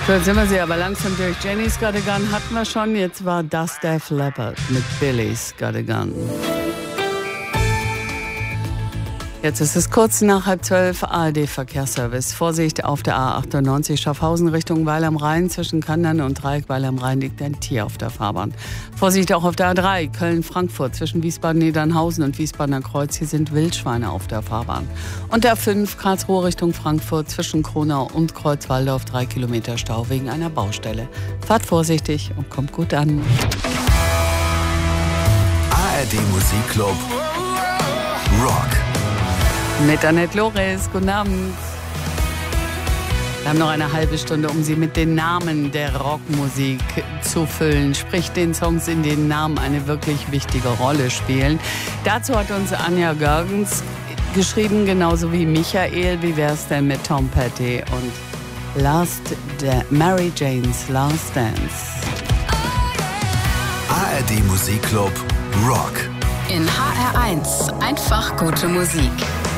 So, jetzt sind wir sie aber langsam durch. Jenny's Got a Gun hatten wir schon. Jetzt war das Def Leppard mit Billy's Got a Gun. Jetzt ist es kurz nach 11:30, ARD-Verkehrsservice. Vorsicht auf der A98 Schaffhausen Richtung Weil am Rhein. Zwischen Kandern und Dreieck Weil am Rhein liegt ein Tier auf der Fahrbahn. Vorsicht auch auf der A3 Köln-Frankfurt. Zwischen Wiesbaden-Niedernhausen und Wiesbadener Kreuz. Hier sind Wildschweine auf der Fahrbahn. Und der A5 Karlsruhe Richtung Frankfurt. Zwischen Kronau und Kreuzwaldorf 3 Kilometer Stau wegen einer Baustelle. Fahrt vorsichtig und kommt gut an. ARD Musikclub Rock. Mit Annette Loris, guten Abend. Wir haben noch eine halbe Stunde, um Sie mit den Namen der Rockmusik zu füllen. Sprich, den Songs, in denen Namen eine wirklich wichtige Rolle spielen. Dazu hat uns Anja Görgens geschrieben, genauso wie Michael. Wie wär's denn mit Tom Petty und Mary Jane's Last Dance? ARD Musikclub Rock. In HR1 einfach gute Musik.